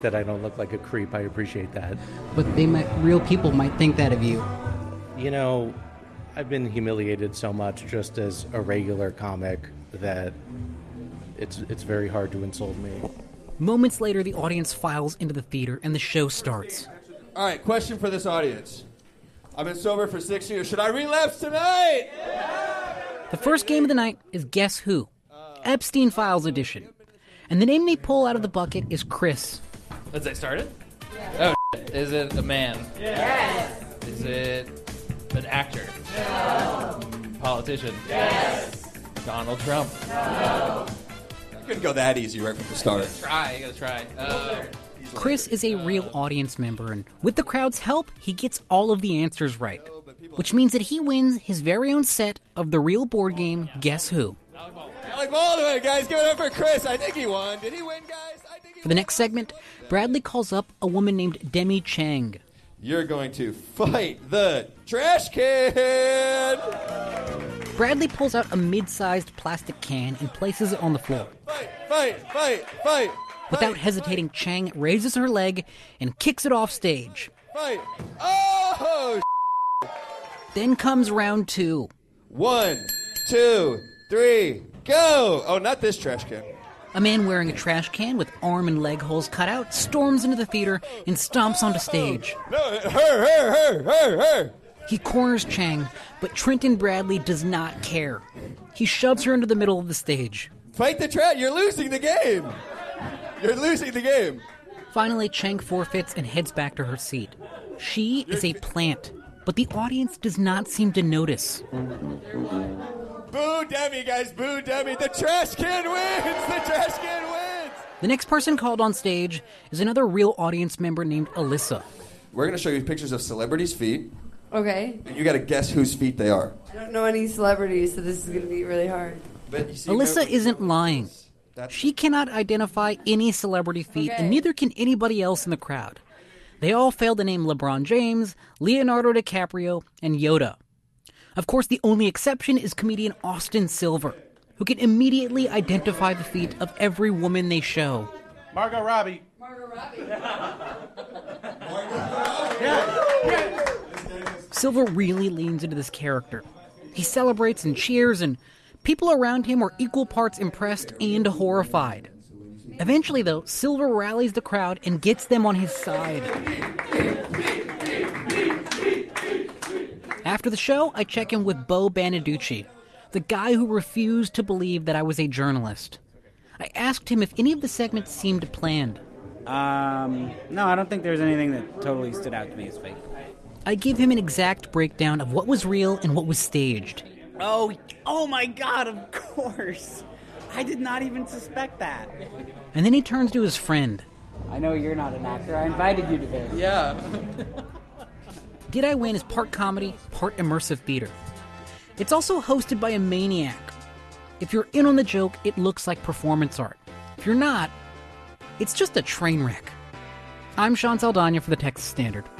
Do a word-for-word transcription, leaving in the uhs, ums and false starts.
that I don't look like a creep. I appreciate that. But they might, real people might think that of you. You know, I've been humiliated so much just as a regular comic that it's it's very hard to insult me. Moments later, the audience files into the theater and the show starts. All right, question for this audience. I've been sober for six years. Should I relapse tonight? The first game of the night is Guess Who? Epstein Files edition. And the name they pull out of the bucket is Chris. Has it started? Yeah. Oh, shit. Is it a man? Yes. Is it an actor? No. Politician? Yes. Donald Trump? No. I couldn't go that easy right from the start. You gotta try, you gotta try. Uh, Chris is a real audience member, and with the crowd's help, he gets all of the answers right. Which means that he wins his very own set of the real board game, Guess Who? Alec Baldwin, guys, give it up for Chris. I think he won. Did he win, guys? I think he For the next segment, Bradley calls up a woman named Demi Chang. You're going to fight the trash can. Bradley pulls out a mid-sized plastic can and places it on the floor. Fight, fight, fight, fight. Without fight, hesitating, fight, Chang raises her leg and kicks it off stage. Fight. Oh, Then comes round two. One, two, three, go. Oh, not this trash can. A man wearing a trash can with arm and leg holes cut out storms into the theater and stomps onto stage. No, her, her, her, her, her. He corners Chang, but Trenton Bradley does not care. He shoves her into the middle of the stage. Fight the trash. You're losing the game. You're losing the game. Finally, Chang forfeits and heads back to her seat. She is a plant, but the audience does not seem to notice. Boo Demi, guys, boo Demi. The trash can wins. The trash can wins. The next person called on stage is another real audience member named Alyssa. We're going to show you pictures of celebrities' feet. Okay. And you got to guess whose feet they are. I don't know any celebrities, so this is going to be really hard. But you see, Alyssa no, isn't lying. That's She cannot identify any celebrity feet, Okay. and neither can anybody else in the crowd. They all fail to name LeBron James, Leonardo DiCaprio, and Yoda. Of course, the only exception is comedian Austin Silver, who can immediately identify the feet of every woman they show. Margot Robbie. Margot Robbie. Silver really leans into this character. He celebrates and cheers, and people around him are equal parts impressed and horrified. Eventually, though, Silver rallies the crowd and gets them on his side. After the show, I check in with Bo Banaducci, the guy who refused to believe that I was a journalist. I asked him if any of the segments seemed planned. Um, no, I don't think there's anything that totally stood out to me as fake. I give him an exact breakdown of what was real and what was staged. Oh, oh my God, of course. I did not even suspect that. And then he turns to his friend. I know you're not an actor. I invited you to this. yeah. Did I Win is part comedy, part immersive theater. It's also hosted by a maniac. If you're in on the joke, it looks like performance art. If you're not, it's just a train wreck. I'm Sean Saldana for the Texas Standard.